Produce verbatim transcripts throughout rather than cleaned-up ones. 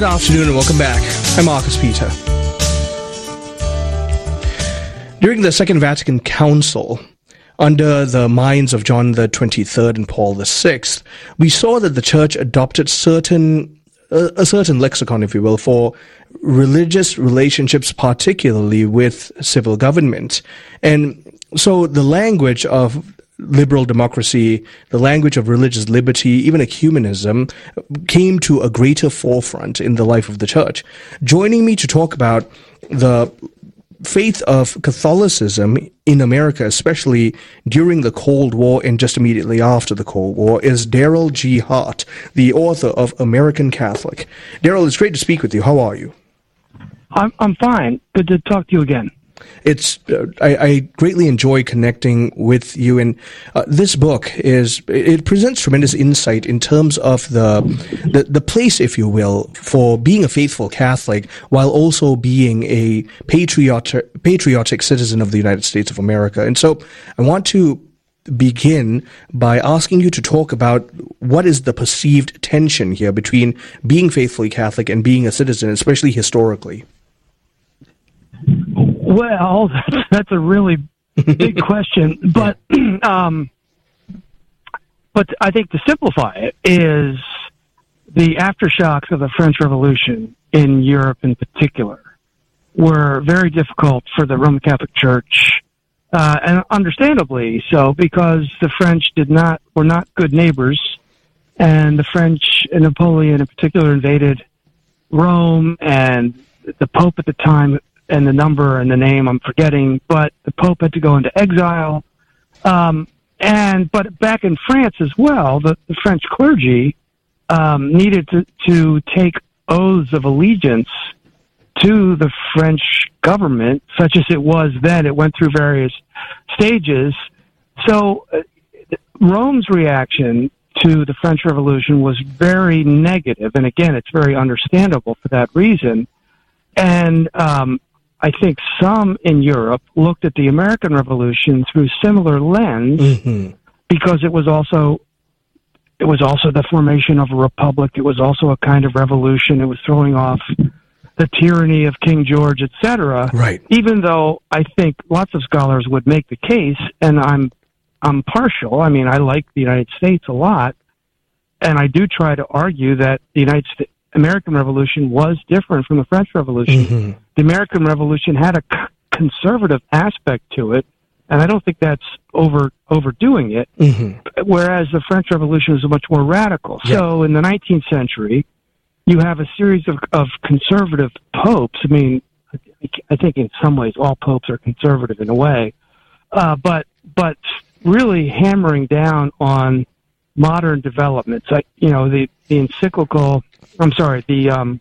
Good afternoon and welcome back. I'm Marcus Peter. During the Second Vatican Council, under the minds of John the twenty-third and Paul the sixth, we saw that the Church adopted certain uh, a certain lexicon, if you will, for religious relationships, particularly with civil government. And so the language of liberal democracy, the language of religious liberty, even ecumenism, came to a greater forefront in the life of the Church. Joining me to talk about the faith of Catholicism in America, especially during the Cold War and just immediately after the Cold War, is Daryl G. Hart, the author of American Catholic. Daryl, it's great to speak with you. How are you? I'm I'm fine. Good to talk to you again. It's uh, I, I greatly enjoy connecting with you, and uh, this book is it presents tremendous insight in terms of the, the the place, if you will, for being a faithful Catholic while also being a patriotic patriotic citizen of the United States of America. And so I want to begin by asking you to talk about what is the perceived tension here between being faithfully Catholic and being a citizen, especially historically. Well, that's, that's a really big question, but um, but I think to simplify it is the aftershocks of the French Revolution in Europe in particular were very difficult for the Roman Catholic Church, uh, and understandably so, because the French did not were not good neighbors, and the French, and Napoleon in particular, invaded Rome, and the Pope at the time, and the number and the name I'm forgetting, but the Pope had to go into exile. Um, and but back in France as well, the, the French clergy um, needed to, to take oaths of allegiance to the French government, such as it was then. It went through various stages. So uh, Rome's reaction to the French Revolution was very negative, and again, it's very understandable for that reason. And um, I think some in Europe looked at the American Revolution through similar lens, mm-hmm. because it was also it was also the formation of a republic. It was also a kind of revolution. It was throwing off the tyranny of King George, et cetera. Right. Even though I think lots of scholars would make the case, and I'm I'm partial. I mean, I like the United States a lot, and I do try to argue that the United States American Revolution was different from the French Revolution. Mm-hmm. The American Revolution had a c- conservative aspect to it, and I don't think that's over overdoing it, mm-hmm. whereas the French Revolution was much more radical. Yeah. So in the nineteenth century, you have a series of, of conservative popes. I mean, I think in some ways all popes are conservative in a way, uh, but but really hammering down on modern developments. Like, you know, the, the encyclical... I'm sorry, the, um,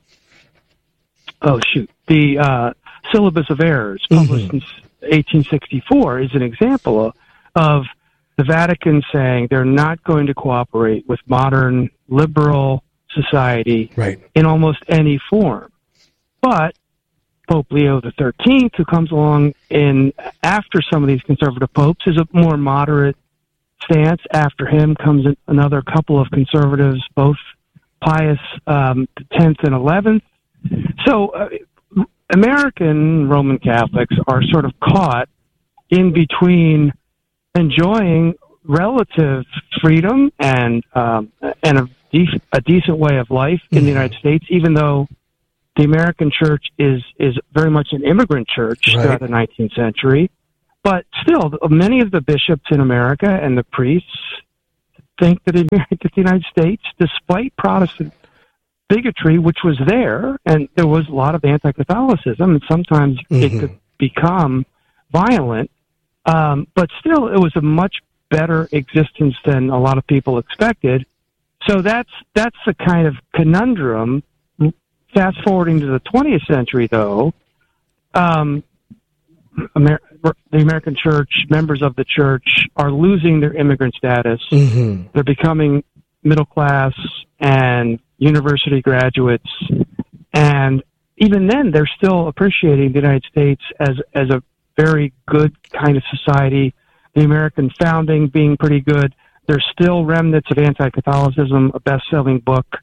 oh, shoot, the uh, Syllabus of Errors, published mm-hmm. in eighteen sixty-four, is an example of, of the Vatican saying they're not going to cooperate with modern liberal society right. in almost any form. But Pope Leo the thirteenth, who comes along in after some of these conservative popes, is a more moderate stance. After him comes another couple of conservatives, both Pius um, tenth and eleventh. So uh, American Roman Catholics are sort of caught in between enjoying relative freedom and um, and a, de- a decent way of life in mm-hmm. the United States, even though the American church is, is very much an immigrant church right. throughout the nineteenth century. But still, many of the bishops in America and the priests think that in the United States, despite Protestant bigotry, which was there, and there was a lot of anti-Catholicism, and sometimes mm-hmm. it could become violent, um, but still it was a much better existence than a lot of people expected. So that's that's the kind of conundrum. Fast forwarding to the twentieth century, though, um, Amer- the American church, members of the church, are losing their immigrant status. Mm-hmm. They're becoming middle class and university graduates, and even then, they're still appreciating the United States as as a very good kind of society. The American founding being pretty good. There's still remnants of anti-Catholicism, a best-selling book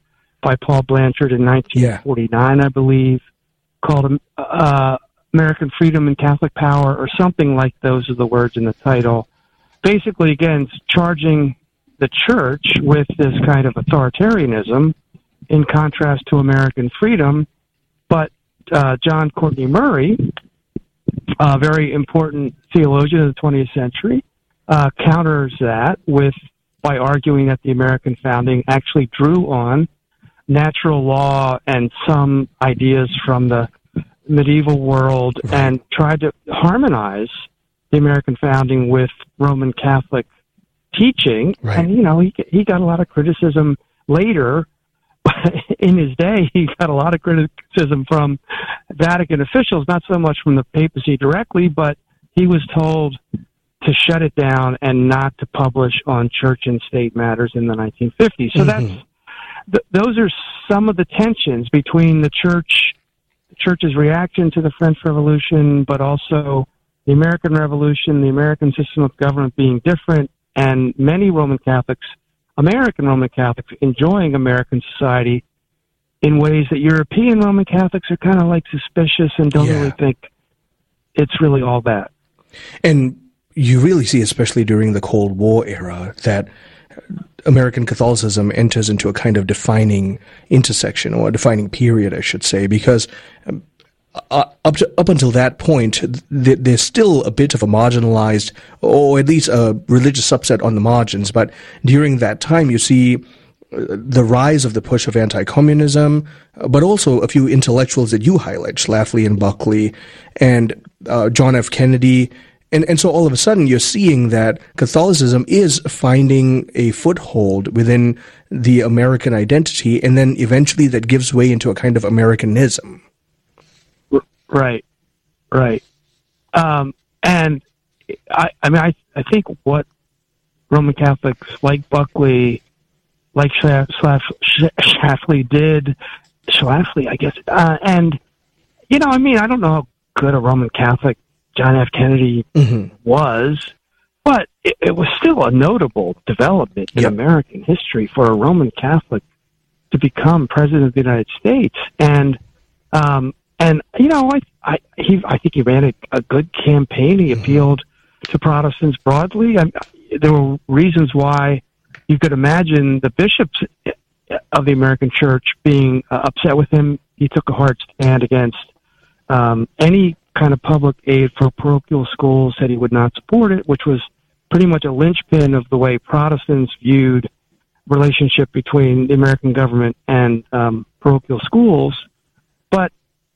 by Paul Blanchard in nineteen forty-nine, yeah. I believe, called uh, American Freedom and Catholic Power, or something like those are the words in the title. Basically, again, charging the church with this kind of authoritarianism in contrast to American freedom. But uh, John Courtney Murray, a very important theologian of the twentieth century, uh, counters that with by arguing that the American founding actually drew on natural law and some ideas from the medieval world and tried to harmonize the American founding with Roman Catholic teaching. Right. And, you know, he, he got a lot of criticism later. In his day, he got a lot of criticism from Vatican officials, not so much from the papacy directly, but he was told to shut it down and not to publish on church and state matters in the nineteen fifties. So mm-hmm. that's th- those are some of the tensions between the church, the church's reaction to the French Revolution, but also the American Revolution, the American system of government being different, and many Roman Catholics, American Roman Catholics, enjoying American society in ways that European Roman Catholics are kind of like suspicious and don't yeah. really think it's really all that. And you really see, especially during the Cold War era, that American Catholicism enters into a kind of defining intersection, or a defining period, I should say, because um, uh, up to, up until that point, th- there's still a bit of a marginalized, or at least a religious subset on the margins. But during that time, you see the rise of the push of anti-communism, but also a few intellectuals that you highlight, Schlafly and Buckley, and uh, John F. Kennedy. And and so all of a sudden you're seeing that Catholicism is finding a foothold within the American identity, and then eventually that gives way into a kind of Americanism. Right, right. Um, and I, I mean, I, I think what Roman Catholics like Buckley, like Schlafly did, Schlafly, I guess, uh, and, you know, I mean, I don't know how good a Roman Catholic John F. Kennedy mm-hmm. was, but it, it was still a notable development in yep. American history for a Roman Catholic to become president of the United States. And, um, and you know, I, I, he, I think he ran a, a good campaign. He mm-hmm. appealed to Protestants broadly. I, there were reasons why you could imagine the bishops of the American church being uh, upset with him. He took a hard stand against um, any kind of public aid for parochial schools, said he would not support it, which was pretty much a linchpin of the way Protestants viewed relationship between the American government and um, parochial schools. But,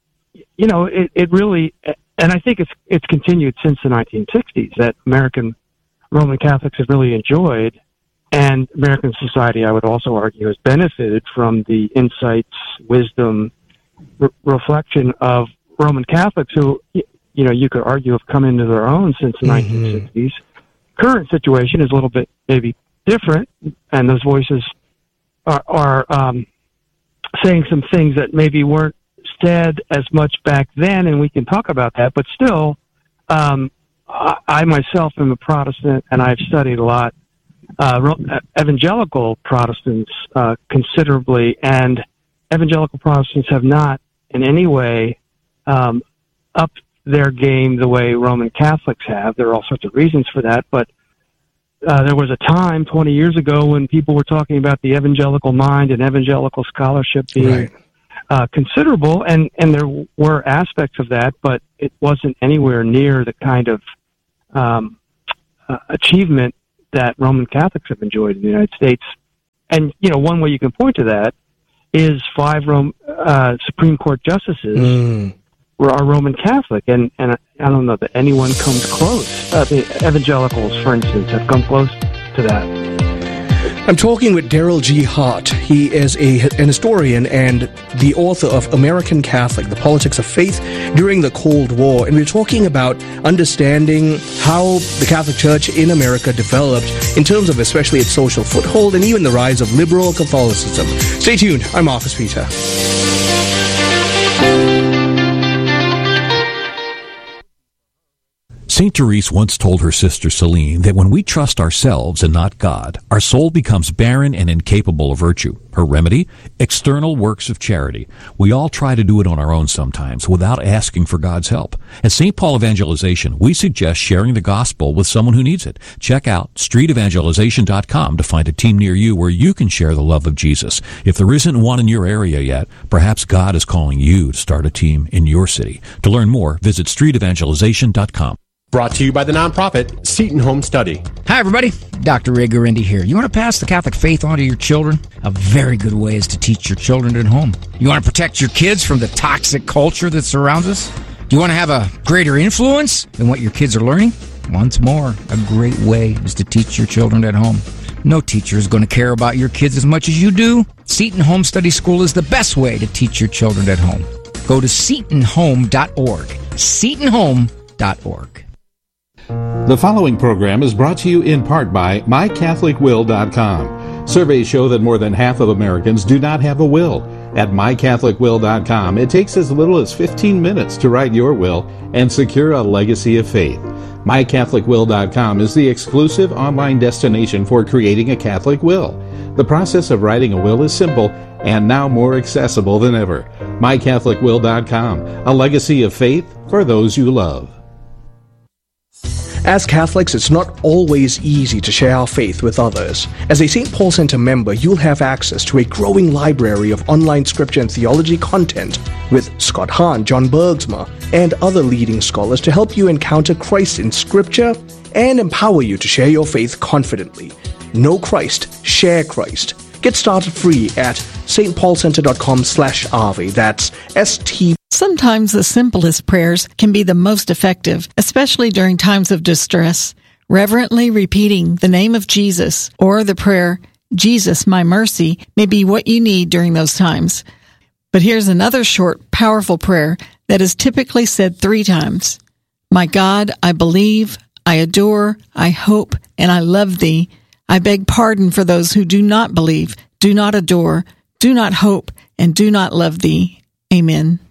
you know, it, it really, and I think it's it's continued since the nineteen sixties, that American Roman Catholics have really enjoyed, and American society, I would also argue, has benefited from the insights, wisdom, re- reflection of Roman Catholics who, you know, you could argue have come into their own since the mm-hmm. nineteen sixties. Current situation is a little bit maybe different, and those voices are, are um, saying some things that maybe weren't said as much back then, and we can talk about that. But still, um, I, I myself am a Protestant, and I've studied a lot uh, evangelical Protestants uh, considerably, and evangelical Protestants have not in any way Um, up their game the way Roman Catholics have. There are all sorts of reasons for that, but uh, there was a time twenty years ago when people were talking about the evangelical mind and evangelical scholarship being right. uh, considerable, and, and there were aspects of that, but it wasn't anywhere near the kind of um, uh, achievement that Roman Catholics have enjoyed in the United States. And, you know, one way you can point to that is five Rome, uh, Supreme Court justices mm. are Roman Catholic, and, and I don't know that anyone comes close. Uh, the evangelicals, for instance, have come close to that. I'm talking with Daryl G. Hart. He is a, an historian and the author of American Catholic, The Politics of Faith During the Cold War. And we're talking about understanding how the Catholic Church in America developed in terms of especially its social foothold and even the rise of liberal Catholicism. Stay tuned. I'm Marcus Peter. Saint Therese once told her sister Celine that when we trust ourselves and not God, our soul becomes barren and incapable of virtue. Her remedy? External works of charity. We all try to do it on our own sometimes without asking for God's help. At Saint Paul Evangelization, we suggest sharing the gospel with someone who needs it. Check out street evangelization dot com to find a team near you where you can share the love of Jesus. If there isn't one in your area yet, perhaps God is calling you to start a team in your city. To learn more, visit street evangelization dot com. Brought to you by the nonprofit Seton Home Study. Hi, everybody. Doctor Ray Guarendi here. You want to pass the Catholic faith on to your children? A very good way is to teach your children at home. You want to protect your kids from the toxic culture that surrounds us? Do you want to have a greater influence in what your kids are learning? Once more, a great way is to teach your children at home. No teacher is going to care about your kids as much as you do. Seton Home Study School is the best way to teach your children at home. Go to seton home dot org. seton home dot org. The following program is brought to you in part by my catholic will dot com. Surveys show that more than half of Americans do not have a will. At my catholic will dot com, it takes as little as fifteen minutes to write your will and secure a legacy of faith. my catholic will dot com is the exclusive online destination for creating a Catholic will. The process of writing a will is simple and now more accessible than ever. my catholic will dot com, a legacy of faith for those you love. As Catholics, it's not always easy to share our faith with others. As a Saint Paul Center member, you'll have access to a growing library of online scripture and theology content with Scott Hahn, John Bergsma, and other leading scholars to help you encounter Christ in scripture and empower you to share your faith confidently. Know Christ, share Christ. Get started free at st paul center dot com slash ave. That's S T. Sometimes the simplest prayers can be the most effective, especially during times of distress. Reverently repeating the name of Jesus or the prayer, Jesus, my mercy, may be what you need during those times. But here's another short, powerful prayer that is typically said three times. My God, I believe, I adore, I hope, and I love thee. I beg pardon for those who do not believe, do not adore, do not hope, and do not love thee. Amen.